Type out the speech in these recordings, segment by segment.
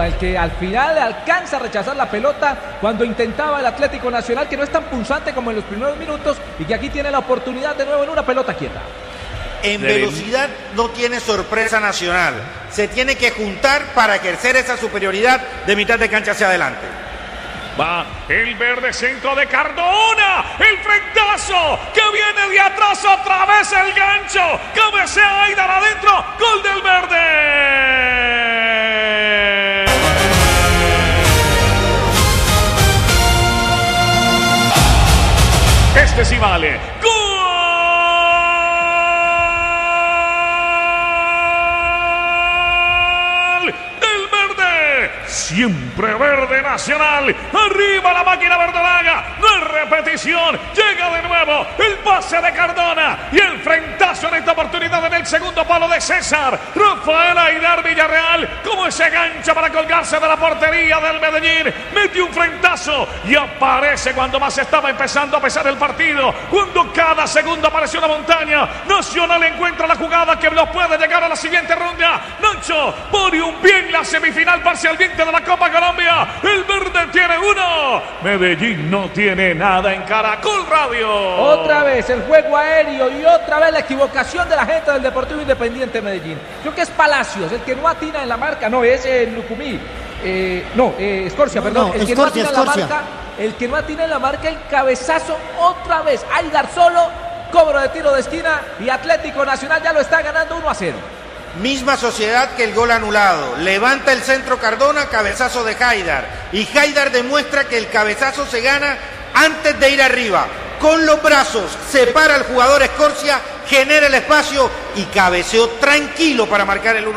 el que al final alcanza a rechazar la pelota cuando intentaba el Atlético Nacional, que no es tan punzante como en los primeros minutos y que aquí tiene la oportunidad de nuevo en una pelota quieta. En velocidad no tiene sorpresa Nacional. Se tiene que juntar para ejercer esa superioridad de mitad de cancha hacia adelante. Va el verde, centro de Cardona, el frentazo que viene de atrás, otra vez el gancho, cabecea Haidar adentro, gol del verde. Este sí vale. ¡Gol! Siempre verde Nacional, arriba la máquina verdolaga, no es repetición, llega de nuevo el pase de Cardona y el frentazo en esta oportunidad en el segundo palo de César Rafael Haidar Villarreal, como ese gancho para colgarse de la portería del Medellín, mete un frentazo y aparece cuando más estaba empezando a pesar el partido, cuando cada segundo aparece una montaña. Nacional encuentra la jugada que nos puede llegar a la siguiente ronda. Nacho pone un pie en la semifinal parcialmente de la Copa Colombia. El verde tiene uno, Medellín no tiene nada en Caracol Radio. Otra vez el juego aéreo y otra vez la equivocación de la gente del Deportivo Independiente Medellín. Creo que es Palacios el que no atina en la marca, no, es Lucumí. Escorcia, perdón. El que no atina en la marca, el que no atina en la marca, el cabezazo otra vez. Haidar solo, cobro de tiro de esquina y Atlético Nacional ya lo está ganando 1-0. Misma sociedad que el gol anulado. Levanta el centro Cardona, cabezazo de Haidar. Y Haidar demuestra que el cabezazo se gana antes de ir arriba. Con los brazos separa al jugador Escorcia, genera el espacio y cabeceó tranquilo para marcar el 1-0.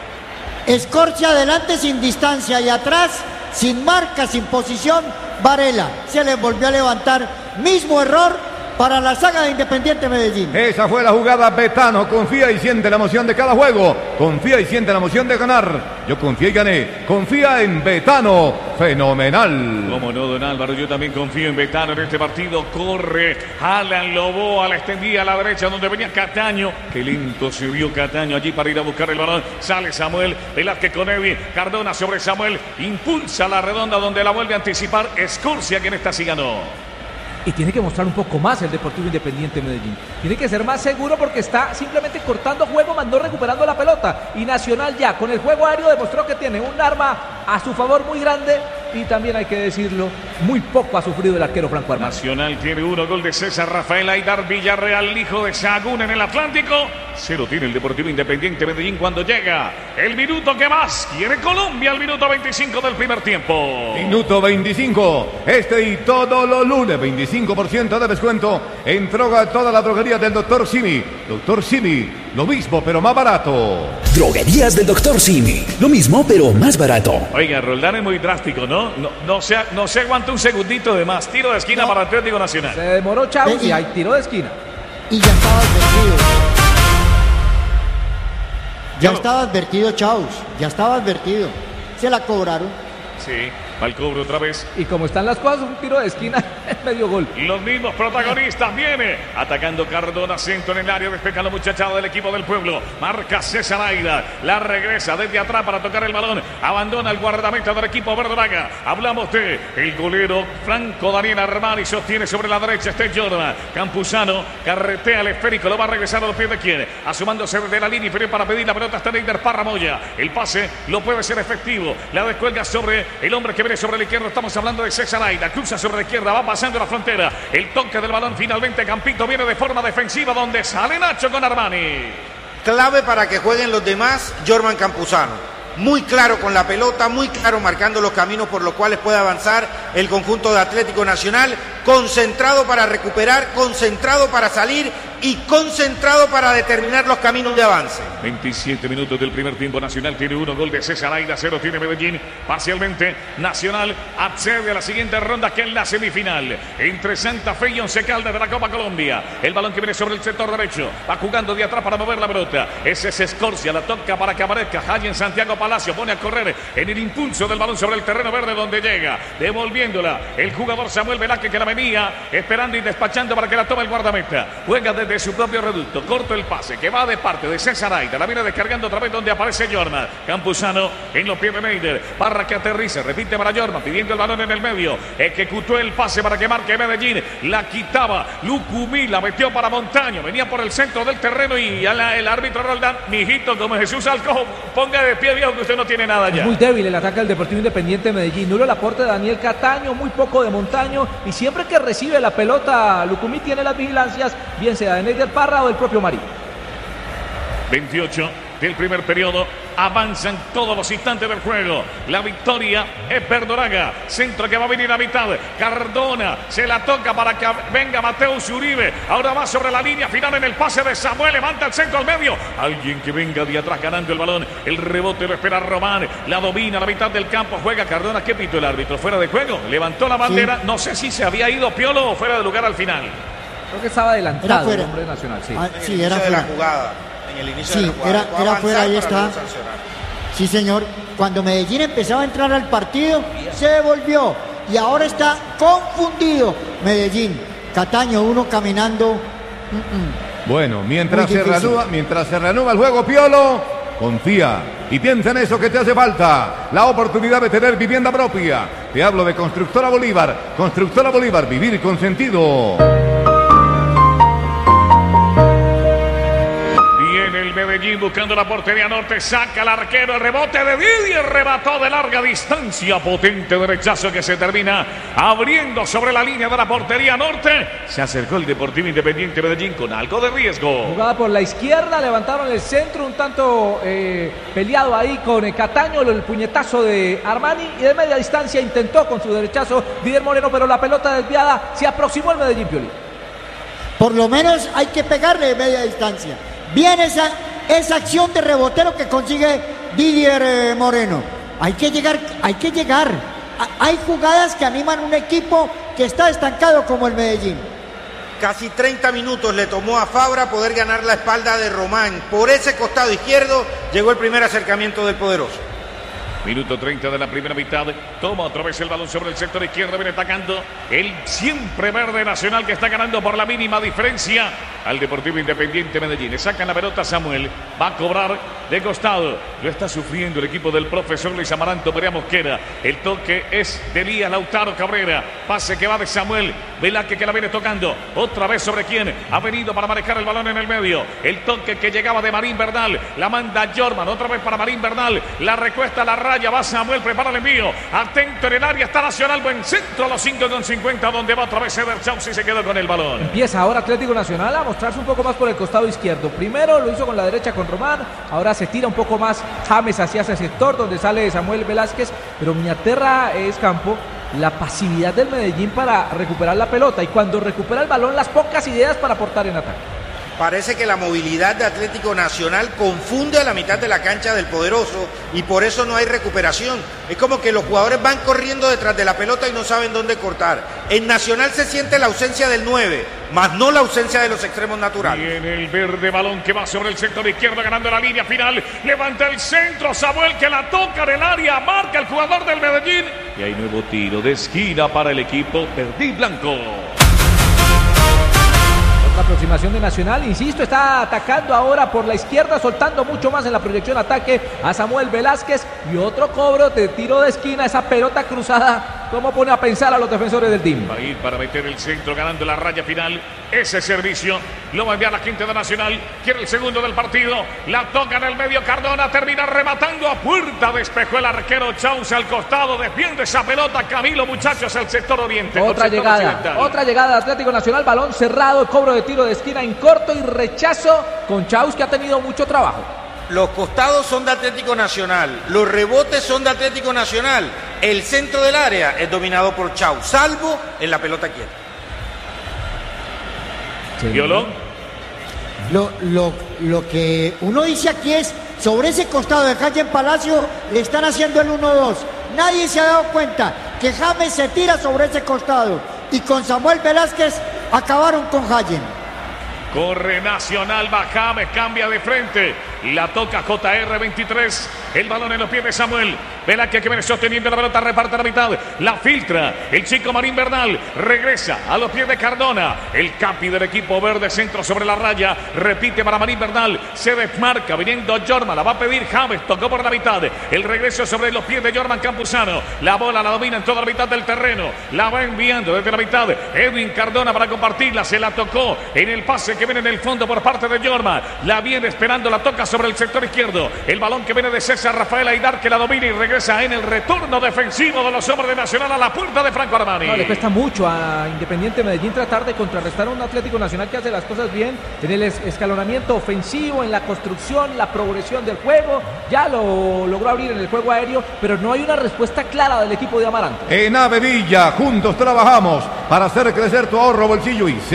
Escorcia adelante sin distancia y atrás, sin marca, sin posición, Varela. Se le volvió a levantar. Mismo error para la saga de Independiente Medellín. Esa fue la jugada. Betano confía y siente la emoción de cada juego. Confía y siente la emoción de ganar. Yo confié y gané. Confía en Betano. Fenomenal. Como no, don Álvaro, yo también confío en Betano en este partido. Corre Alan Loboa, la extendía a la derecha donde venía Cataño. Qué lento se vio Cataño allí para ir a buscar el balón. Sale Samuel Velázquez con Evi. Cardona sobre Samuel. Impulsa la redonda donde la vuelve a anticipar Escorcia, quien está así ganó. Y tiene que mostrar un poco más el Deportivo Independiente Medellín. Tiene que ser más seguro porque está simplemente cortando juego, mandó recuperando la pelota. Y Nacional ya con el juego aéreo demostró que tiene un arma a su favor muy grande. Y también hay que decirlo, muy poco ha sufrido el arquero Franco Armando. Nacional tiene uno, gol de César Rafael Haidar Villarreal, hijo de Sahagún en el Atlántico. 0 tiene el Deportivo Independiente Medellín cuando llega el minuto que más quiere Colombia, el minuto 25 del primer tiempo. Minuto 25, y todos los lunes, 25% de descuento en toda la droguería del Dr. Simi. Dr. Simi, lo mismo pero más barato. Droguerías del Dr. Simi, lo mismo pero más barato. Oiga, Roldán es muy drástico, ¿no? No se aguanta un segundito de más. Tiro de esquina para Atlético Nacional. Se demoró Chávez y hay tiro de esquina. Y ya estaba advertido. Ya estaba advertido Chaus. Ya estaba advertido. Se la cobraron. Sí, va el cobro otra vez. Y como están las cosas, un tiro de esquina es medio gol. Los mismos protagonistas. Viene atacando Cardona, centro en el área, despeja la muchachada del equipo del pueblo. Marca César Haidar, la regresa desde atrás para tocar el balón. Abandona el guardameta del equipo verdolaga. Hablamos de el golero Franco Daniel Armani, sostiene sobre la derecha este Jordan. Campuzano carretea el esférico, lo va a regresar a los pies de quién. Asomándose desde la línea inferior para pedir la pelota hasta Neider Parramoya. El pase lo puede ser efectivo. La descuelga sobre el hombre que viene sobre la izquierda. Estamos hablando de César Haidar. Cruza sobre la izquierda, va pasando la frontera. El toque del balón finalmente. Campito viene de forma defensiva donde sale Nacho con Armani. Clave para que jueguen los demás, Jorman Campuzano. Muy claro con la pelota, muy claro marcando los caminos por los cuales puede avanzar el conjunto de Atlético Nacional. Concentrado para recuperar, concentrado para salir y concentrado para determinar los caminos de avance. 27 minutos del primer tiempo. Nacional tiene uno, gol de César Haidar, 0 tiene Medellín. Parcialmente Nacional accede a la siguiente ronda, que es la semifinal entre Santa Fe y Once Caldas de la Copa Colombia. El balón que viene sobre el sector derecho, va jugando de atrás para mover la pelota. Ese es Escorcia, la toca para que aparezca Jayen Santiago Palacio, pone a correr en el impulso del balón sobre el terreno verde donde llega, devolviéndola el jugador Samuel Velázquez, que la venía esperando y despachando para que la tome el guardameta. Juega desde desde su propio reducto. Corto el pase que va de parte de César Aida. La viene descargando otra vez donde aparece Jorman. Campuzano en los pies de Neider. Parra que aterriza. Repite para Jorman pidiendo el balón en el medio. Ejecutó el pase para que marque Medellín. La quitaba Lucumí. La metió para Montaño. Venía por el centro del terreno y el árbitro Roldán. Mijito, como Jesús Alcojo, ponga de pie, viejo, que usted no tiene nada ya. Muy débil el ataque del Deportivo Independiente de Medellín. Nulo el aporte de Daniel Cataño. Muy poco de Montaño. Y siempre que recibe la pelota, Lucumí tiene las vigilancias, bien sea de Neider Parra o del propio Marín. 28 del primer periodo, avanzan todos los instantes del juego. La victoria es Verdoraga, centro que va a venir a mitad. Cardona se la toca para que venga Mateus Uribe. Ahora va sobre la línea final en el pase de Samuel. Levanta el centro al medio. Alguien que venga de atrás ganando el balón. El rebote lo espera Román. La domina a la mitad del campo. Juega Cardona. ¿Qué pitó el árbitro? Fuera de juego. Levantó la bandera. Sí. No sé si se había ido Piolo o fuera de lugar al final. Creo que estaba adelantado el hombre Nacional. Sí, sí, era fuera de la jugada. En el inicio de la jugada. Era fuera, ahí está. Sí, señor. Cuando Medellín empezaba a entrar al partido, se devolvió. Y ahora está confundido Medellín. Cataño, uno caminando. Bueno, mientras se reanuda el juego, Piolo, confía y piensa en eso que te hace falta. La oportunidad de tener vivienda propia. Te hablo de Constructora Bolívar. Constructora Bolívar, vivir con sentido. El Medellín buscando la portería norte, saca el arquero, el rebote de Didier, remató de larga distancia, potente derechazo que se termina abriendo sobre la línea de la portería norte. Se acercó el Deportivo Independiente Medellín con algo de riesgo. Jugada por la izquierda, levantaron el centro, un tanto peleado ahí con Cataño, el puñetazo de Armani, y de media distancia intentó con su derechazo Didier Moreno, pero la pelota desviada, se aproximó el Medellín, Pioli. Por lo menos hay que pegarle de media distancia. Bien esa acción de rebotero que consigue Didier Moreno. Hay que llegar. Hay jugadas que animan un equipo que está estancado como el Medellín. Casi 30 minutos le tomó a Fabra poder ganar la espalda de Román. Por ese costado izquierdo llegó el primer acercamiento del poderoso. Minuto 30 de la primera mitad. Toma otra vez el balón sobre el sector izquierdo. Viene atacando el siempre verde Nacional, que está ganando por la mínima diferencia al Deportivo Independiente Medellín. Le sacan la pelota Samuel. Va a cobrar de costado. Lo está sufriendo el equipo del profesor Luis Amaranto Perea Mosquera. El toque es de Elías Lautaro Cabrera. Pase que va de Samuel Velázquez, que la viene tocando. Otra vez sobre quién ha venido para manejar el balón en el medio. El toque que llegaba de Marín Bernal. La manda Jorman. Otra vez para Marín Bernal. La recuesta la raya. Va Samuel, prepara el envío. Atento en el área, está Nacional. Buen centro a los 5:50, donde va otra vez Eder Chauzi y se queda con el balón. Empieza ahora Atlético Nacional a mostrarse un poco más por el costado izquierdo. Primero lo hizo con la derecha con Román. Ahora se tira un poco más James hacia ese sector donde sale Samuel Velázquez. Pero me aterra, es Campo, la pasividad del Medellín para recuperar la pelota. Y cuando recupera el balón, las pocas ideas para aportar en ataque. Parece que la movilidad de Atlético Nacional confunde a la mitad de la cancha del poderoso y por eso no hay recuperación. Es como que los jugadores van corriendo detrás de la pelota y no saben dónde cortar. En Nacional se siente la ausencia del 9, más no la ausencia de los extremos naturales. Viene el verde balón que va sobre el sector izquierdo ganando la línea final. Levanta el centro Samuel, que la toca en el área. Marca el jugador del Medellín. Y hay nuevo tiro de esquina para el equipo verde y blanco. La aproximación de Nacional, insisto, está atacando ahora por la izquierda, soltando mucho más en la proyección ataque a Samuel Velázquez, y otro cobro de tiro de esquina, esa pelota cruzada, ¿cómo pone a pensar a los defensores del team? Va a ir para meter el centro ganando la raya final. Ese servicio lo va a enviar la gente de Nacional. Quiere el segundo del partido. La toca en el medio Cardona. Termina rematando a puerta. Despejó el arquero Chauzi al costado. Defiende esa pelota Camilo, muchachos, al sector oriente. Otra llegada de Atlético Nacional. Balón cerrado. Cobro de tiro de esquina en corto y rechazo con Chauzi, que ha tenido mucho trabajo. Los costados son de Atlético Nacional, los rebotes son de Atlético Nacional, el centro del área es dominado por Chau, salvo en la pelota quieta. ¿Violó? Lo que uno dice aquí es, sobre ese costado de Jaime Palacio le están haciendo el 1-2. Nadie se ha dado cuenta que James se tira sobre ese costado y con Samuel Velázquez acabaron con Jaime. Corre Nacional, va James, cambia de frente. La toca JR23. El balón en los pies de Samuel. Velázquez que viene sosteniendo la pelota, reparte a la mitad. La filtra el chico Marín Bernal. Regresa a los pies de Cardona. El capi del equipo verde, centro sobre la raya. Repite para Marín Bernal. Se desmarca viniendo Jorman. La va a pedir James. Tocó por la mitad. El regreso sobre los pies de Jorman Campuzano. La bola la domina en toda la mitad del terreno. La va enviando desde la mitad Edwin Cardona para compartirla. Se la tocó en el pase que viene en el fondo por parte de Jorman. La viene esperando. La toca sobre el sector izquierdo. El balón que viene de César Rafael Aidar, que la domina y regresa en el retorno defensivo de los hombres de Nacional a la puerta de Franco Armani. No, le cuesta mucho a Independiente Medellín tratar de contrarrestar a un Atlético Nacional que hace las cosas bien en el escalonamiento ofensivo, en la construcción, la progresión del juego. Ya lo logró abrir en el juego aéreo, pero no hay una respuesta clara del equipo de Amaranto. En Avenilla, juntos trabajamos para hacer crecer tu ahorro, bolsillo y